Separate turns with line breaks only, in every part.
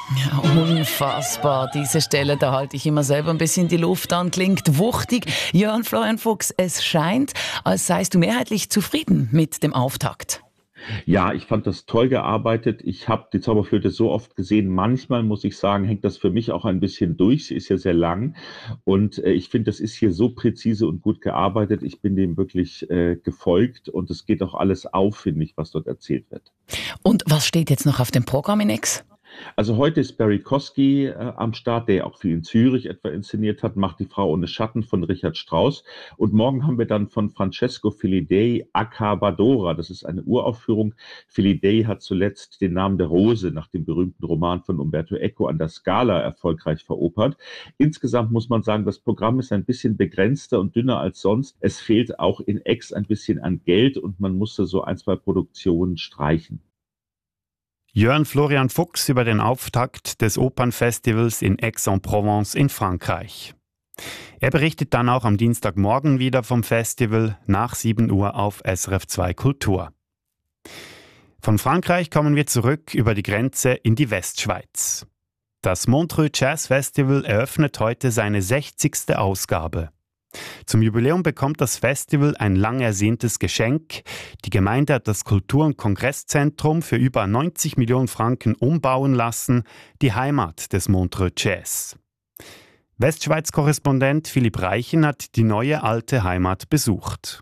Ja, unfassbar. Diese Stelle, da halte ich immer selber ein bisschen die Luft an. Klingt wuchtig. Jörn Florian Fuchs, es scheint, als seist du mehrheitlich zufrieden mit dem Auftakt.
Ja, ich fand das toll gearbeitet. Ich habe die Zauberflöte so oft gesehen. Manchmal, muss ich sagen, hängt das für mich auch ein bisschen durch. Sie ist ja sehr lang. Und ich finde, das ist hier so präzise und gut gearbeitet. Ich bin dem wirklich gefolgt. Und es geht auch alles auf, finde ich, was dort erzählt wird.
Und was steht jetzt noch auf dem Programm in X?
Also heute ist Barry Kosky am Start, der auch viel in Zürich etwa inszeniert hat, macht die Frau ohne Schatten von Richard Strauss. Und morgen haben wir dann von Francesco Filidei Accabadora. Das ist eine Uraufführung. Filidei hat zuletzt den Namen der Rose nach dem berühmten Roman von Umberto Eco an der Scala erfolgreich veropert. Insgesamt muss man sagen, das Programm ist ein bisschen begrenzter und dünner als sonst. Es fehlt auch in Aix ein bisschen an Geld und man musste so ein, zwei Produktionen streichen.
Jörn Florian Fuchs über den Auftakt des Opernfestivals in Aix-en-Provence in Frankreich. Er berichtet dann auch am Dienstagmorgen wieder vom Festival nach 7 Uhr auf SRF 2 Kultur. Von Frankreich kommen wir zurück über die Grenze in die Westschweiz. Das Montreux Jazz Festival eröffnet heute seine 60. Ausgabe. Zum Jubiläum bekommt das Festival ein lang ersehntes Geschenk. Die Gemeinde hat das Kultur- und Kongresszentrum für über 90 Millionen Franken umbauen lassen, die Heimat des Montreux Jazz. Westschweiz-Korrespondent Philipp Reichen hat die neue alte Heimat besucht.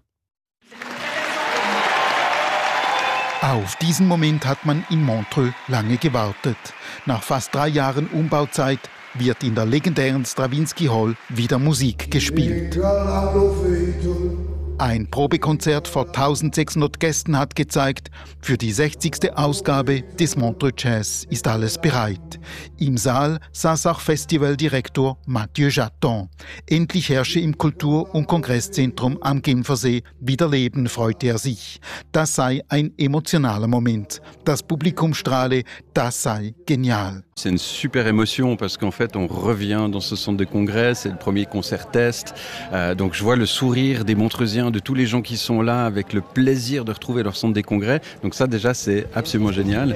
Auf diesen Moment hat man in Montreux lange gewartet. Nach fast 3 Jahren Umbauzeit wird in der legendären Stravinsky Hall wieder Musik gespielt. Ein Probekonzert vor 1600 Gästen hat gezeigt, für die 60. Ausgabe des Montreux Jazz ist alles bereit. Im Saal saß auch Festivaldirektor Mathieu Jaton. Endlich herrsche im Kultur- und Kongresszentrum am Genfersee wieder Leben, freute er sich. Das sei ein emotionaler Moment. Das Publikum strahle, das sei genial.
C'est une super émotion parce qu'en fait on revient dans ce centre de congrès, c'est le premier concert test, donc je vois le sourire des Montreusiens, de tous les gens qui sont là avec le plaisir de retrouver leur centre des congrès, donc ça déjà c'est absolument génial.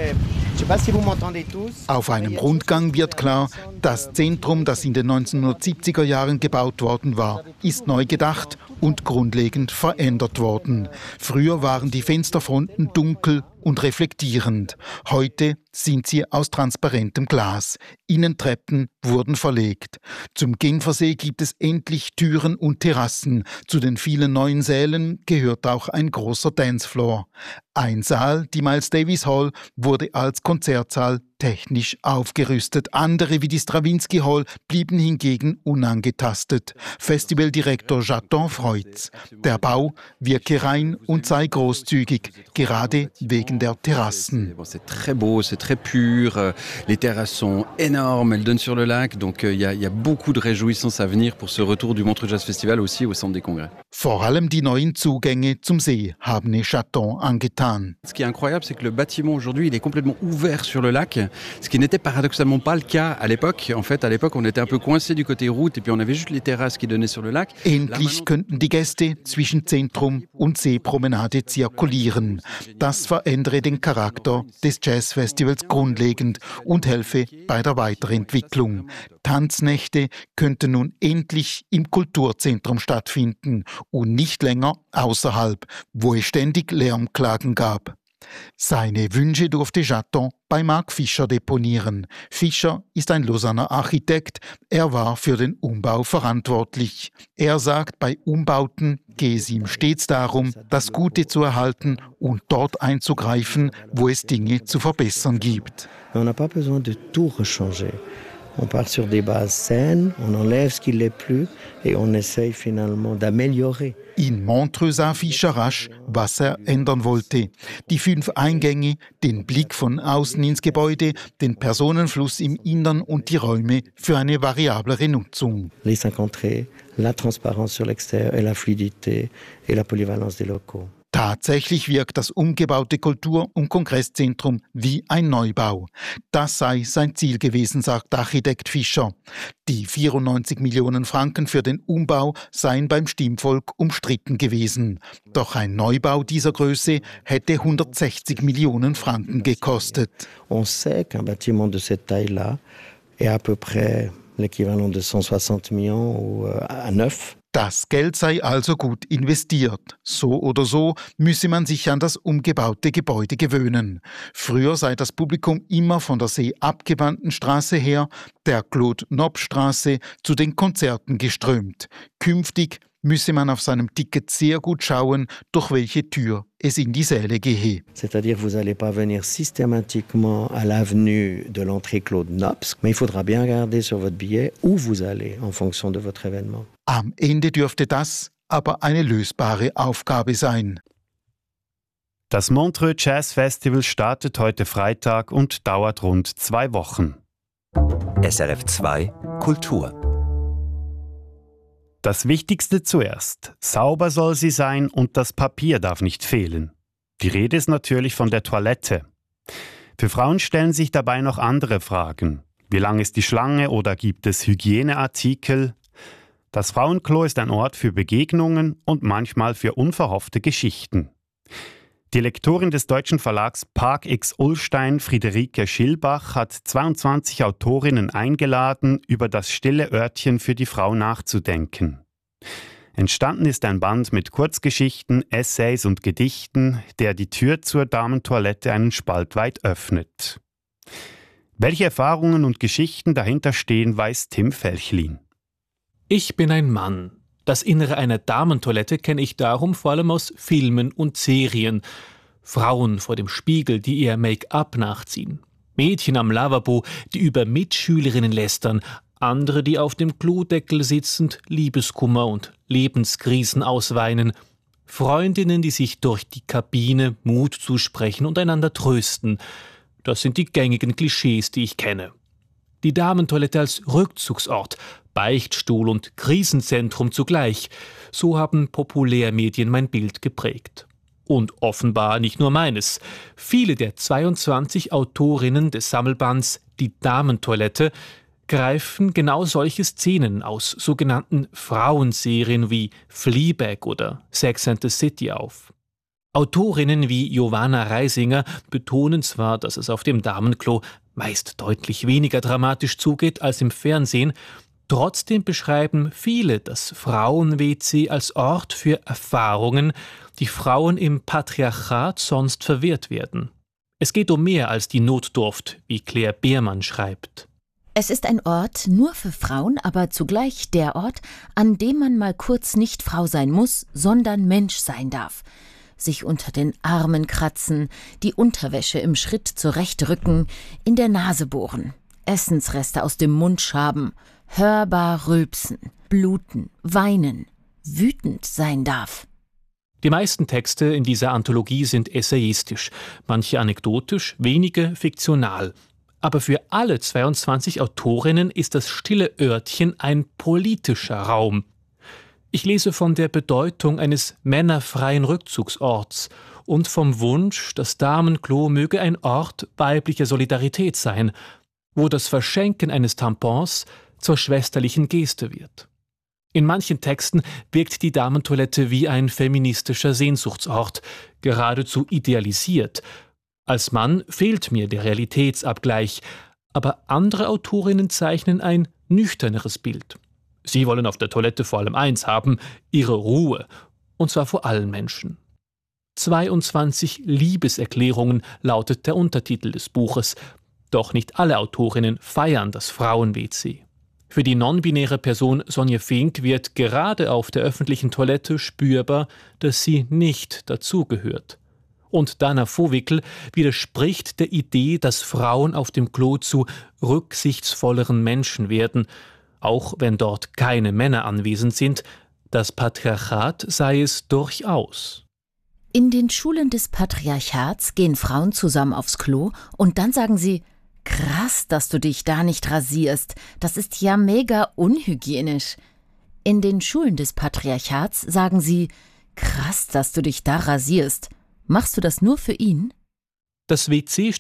Auf einem Rundgang wird klar, das Zentrum, das in den 1970er Jahren gebaut worden war, ist neu gedacht und grundlegend verändert worden. Früher waren die Fensterfronten dunkel und reflektierend. Heute sind sie aus transparentem Glas. Innentreppen wurden verlegt. Zum Genfersee gibt es endlich Türen und Terrassen. Zu den vielen neuen Sälen gehört auch ein großer Dancefloor. Ein Saal, die Miles Davis Hall, wurde als Konzertsaal technisch aufgerüstet. Andere wie die Stravinsky Hall blieben hingegen unangetastet. Festivaldirektor Jaton freut's. Der Bau wirke rein und sei großzügig, gerade wegen der Terrassen.
C'est très beau, c'est très pur, les terrasses sont énormes, elles donnent sur le lac, donc il y a beaucoup de réjouissance à venir pour ce retour du Montreux Jazz Festival aussi au centre des congrès.
Vor allem die neuen Zugänge zum See haben es Jaton angetan.
Ce qui est incroyable, c'est que le bâtiment aujourd'hui, il est complètement ouvert sur le lac, ce qui n'était paradoxalement pas le cas à l'époque. En fait, à l'époque, on était un peu coincé du côté route et puis on avait juste les terrasses qui donnaient sur le lac.
Endlich könnten die Gäste zwischen Zentrum und Seepromenade zirkulieren. Das verändere den Charakter des Jazzfestivals grundlegend und helfe bei der Weiterentwicklung. Tanznächte könnten nun endlich im Kulturzentrum stattfinden und nicht länger außerhalb, wo es ständig Lärmklagen gab. Seine Wünsche durfte Jaton bei Marc Fischer deponieren. Fischer ist ein Lausanner Architekt, er war für den Umbau verantwortlich. Er sagt, bei Umbauten gehe es ihm stets darum, das Gute zu erhalten und dort einzugreifen, wo es Dinge zu verbessern gibt.
On n'a pas besoin de tout rechanger. On part sur des bases saines, on enlève ce qui l'est plus et on essaye finalement d'améliorer.
In Montreux sah Fischer rasch, was er ändern wollte. Die 5 Eingänge, den Blick von außen ins Gebäude, den Personenfluss im Innern und die Räume für eine variablere Nutzung.
Les 5 entrées, la transparence sur l'extérieur et la fluidité et la polyvalence des locaux.
Tatsächlich wirkt das umgebaute Kultur- und Kongresszentrum wie ein Neubau. Das sei sein Ziel gewesen, sagt Architekt Fischer. Die 94 Millionen Franken für den Umbau seien beim Stimmvolk umstritten gewesen. Doch ein Neubau dieser Größe hätte 160 Millionen Franken gekostet.
On sait qu'un bâtiment de cette taille-là est à peu près l'équivalent de 160 millions à neuf.
Das Geld sei also gut investiert. So oder so müsse man sich an das umgebaute Gebäude gewöhnen. Früher sei das Publikum immer von der seeabgewandten Straße her, der Claude-Nob-Straße, zu den Konzerten geströmt. Künftig müsse man auf seinem Ticket sehr gut schauen, durch welche Tür es in die Säle gehe.
C'est-à-dire vous n'allez pas venir systématiquement à l'avenue de l'entrée Claude-Nobs, mais il faudra bien regarder sur votre billet où vous allez en fonction de votre événement.
Am Ende dürfte das aber eine lösbare Aufgabe sein.
Das Montreux Jazz Festival startet heute Freitag und dauert rund 2 Wochen.
SRF 2 Kultur.
Das Wichtigste zuerst. Sauber soll sie sein und das Papier darf nicht fehlen. Die Rede ist natürlich von der Toilette. Für Frauen stellen sich dabei noch andere Fragen. Wie lang ist die Schlange oder gibt es Hygieneartikel? Das Frauenklo ist ein Ort für Begegnungen und manchmal für unverhoffte Geschichten. Die Lektorin des deutschen Verlags Park X Ullstein, Friederike Schilbach, hat 22 Autorinnen eingeladen, über das stille Örtchen für die Frau nachzudenken. Entstanden ist ein Band mit Kurzgeschichten, Essays und Gedichten, der die Tür zur Damentoilette einen Spalt weit öffnet. Welche Erfahrungen und Geschichten dahinter stehen, weiß Tim Felchlin.
Ich bin ein Mann. Das Innere einer Damentoilette kenne ich darum vor allem aus Filmen und Serien. Frauen vor dem Spiegel, die ihr Make-up nachziehen. Mädchen am Lavabo, die über Mitschülerinnen lästern. Andere, die auf dem Klodeckel sitzend Liebeskummer und Lebenskrisen ausweinen. Freundinnen, die sich durch die Kabine Mut zusprechen und einander trösten. Das sind die gängigen Klischees, die ich kenne. Die Damentoilette als Rückzugsort, Beichtstuhl und Krisenzentrum zugleich. So haben Populärmedien mein Bild geprägt. Und offenbar nicht nur meines. Viele der 22 Autorinnen des Sammelbands Die Damentoilette greifen genau solche Szenen aus sogenannten Frauenserien wie Fleabag oder Sex and the City auf. Autorinnen wie Giovanna Reisinger betonen zwar, dass es auf dem Damenklo meist deutlich weniger dramatisch zugeht als im Fernsehen, trotzdem beschreiben viele das Frauen-WC als Ort für Erfahrungen, die Frauen im Patriarchat sonst verwehrt werden. Es geht um mehr als die Notdurft, wie Claire Beermann schreibt.
Es ist ein Ort nur für Frauen, aber zugleich der Ort, an dem man mal kurz nicht Frau sein muss, sondern Mensch sein darf. Sich unter den Armen kratzen, die Unterwäsche im Schritt zurechtrücken, in der Nase bohren, Essensreste aus dem Mund schaben, hörbar rülpsen, bluten, weinen, wütend sein darf.
Die meisten Texte in dieser Anthologie sind essayistisch, manche anekdotisch, wenige fiktional. Aber für alle 22 Autorinnen ist das stille Örtchen ein politischer Raum. Ich lese von der Bedeutung eines männerfreien Rückzugsorts und vom Wunsch, das Damenklo möge ein Ort weiblicher Solidarität sein, wo das Verschenken eines Tampons zur schwesterlichen Geste wird. In manchen Texten wirkt die Damentoilette wie ein feministischer Sehnsuchtsort, geradezu idealisiert. Als Mann fehlt mir der Realitätsabgleich, aber andere Autorinnen zeichnen ein nüchterneres Bild. Sie wollen auf der Toilette vor allem eins haben, ihre Ruhe, und zwar vor allen Menschen. 22 Liebeserklärungen lautet der Untertitel des Buches, doch nicht alle Autorinnen feiern das Frauen-WC. Für die non-binäre Person Sonja Fink wird gerade auf der öffentlichen Toilette spürbar, dass sie nicht dazugehört. Und Dana Vohwickel widerspricht der Idee, dass Frauen auf dem Klo zu rücksichtsvolleren Menschen werden, auch wenn dort keine Männer anwesend sind. Das Patriarchat sei es durchaus.
In den Schulen des Patriarchats gehen Frauen zusammen aufs Klo und dann sagen sie: Krass, dass du dich da nicht rasierst. Das ist ja mega unhygienisch. In den Schulen des Patriarchats sagen sie: Krass, dass du dich da rasierst. Machst du das nur für ihn?
Das WC